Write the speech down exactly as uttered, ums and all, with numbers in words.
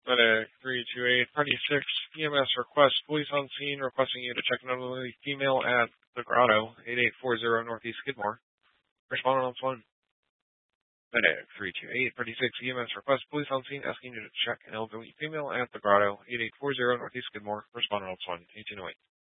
Medic three two eight, Party six, E M S request, police on scene requesting you to check an elderly female at the Grotto, eight eight four zero Northeast Skidmore. Respond on one. Medic three two eight, Party six, E M S request, police on scene asking you to check an elderly female at the Grotto, eight eight four zero Northeast Skidmore. Respond on one. eighteen oh eight.